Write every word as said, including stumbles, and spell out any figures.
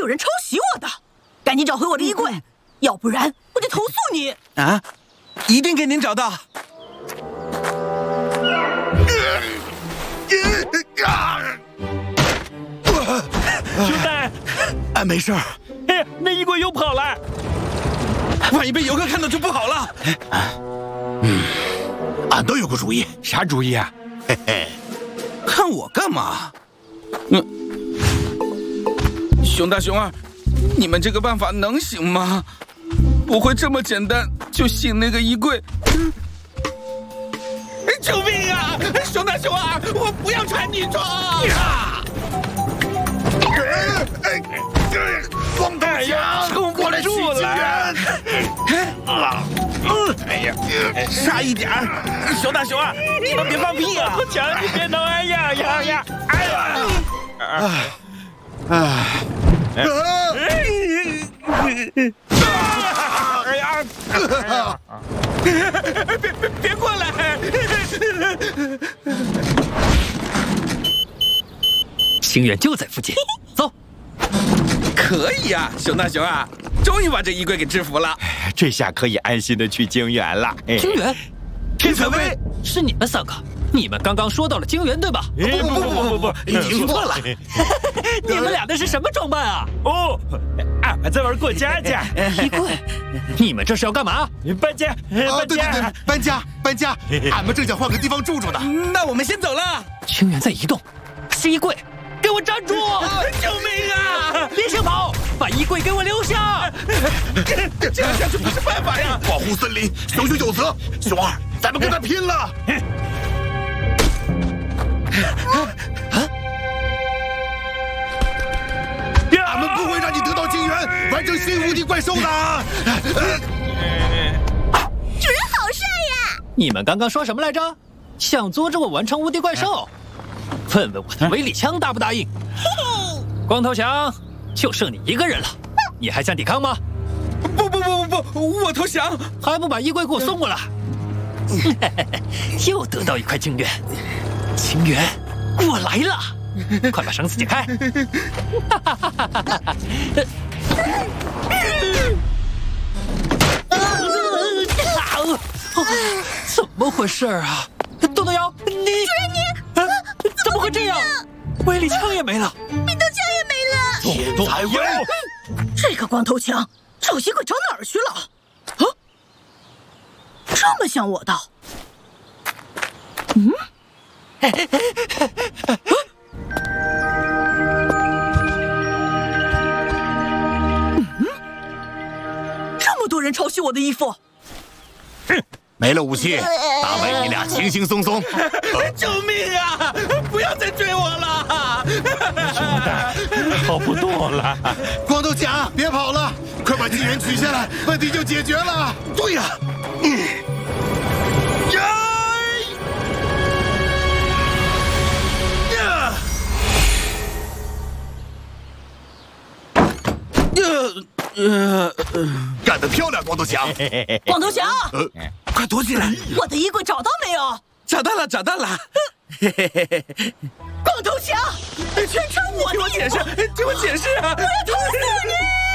有人抄袭我的，赶紧找回我的衣柜，嗯、要不然我就投诉你啊！一定给您找到。 兄弟， 俺没事儿。 哎，那衣柜又跑了， 万一被游客看到就不好了。 嗯，俺都有个主意。 啥主意啊？ 嘿嘿， 看我干嘛？嗯，熊大熊二，你们这个办法能行吗？不会这么简单就醒那个衣柜？救命啊！熊大熊二，我不要穿女装！呀！ 光头强， 撑不住了！ 啊！哎呀， 差一点儿！熊大熊二，你们别放屁啊！ 强，你别挠！哎呀呀呀！哎呀！ 哎哎！ 哎呀！ 别别别过来！ 清远就在附近，走。 可以啊，熊大熊二，终于把这衣柜给制服了。 这下可以安心的去京园了。 京园， 天才威是你们三个？你们刚刚说到了京园对吧？ 不不不不不， 你听错了。 你们俩那是什么装扮啊？ 哦，俺们在玩过家家。 衣柜，你们这是要干嘛？ 搬家，搬家， 搬家，搬家。俺们正想换个地方住住呢。 那我们先走了。 清源在移动，是衣柜，给我站住！ 救命啊！ 别想跑，把衣柜给我留下！ 这样下去不是办法呀！ 保护森林，熊熊有责。熊二，咱们跟他拼了！ 啊！ 俺们不会让你得到金元，完成新无敌怪兽的。 主人好帅呀！ 你们刚刚说什么来着？想阻止我完成无敌怪兽？问问我的威力枪答不答应？光头强，就剩你一个人了，你还想抵抗吗？ 不不不不不，我投降！ 还不把衣柜给我送过来！又得到一块金元，金元，我来了！快把绳子解开！怎么回事啊？豆豆妖，你主人你、 啊、怎么会这样？威力枪也没了， 命动枪也没了！ 天才威！ 这个光头强找衣柜找哪儿去了？啊，这么像我的？嗯？嗯？这么多人抄袭我的衣服！ 哼！没了武器，大伟你俩轻轻松松。 救命啊！不要再追我了！ 熊大，跑不动了。 光头强，别跑了，快把金元取下来，问题就解决了。 对呀、啊，嗯，呀，呀，呃呃呃， 干得漂亮，光头强！ 光头强， 呃， 快躲起来！ 我的衣柜找到没有？ 找到了，找到了！ 光头强，全穿我的衣服！ 听我解释，听我解释啊！ 我要投诉你！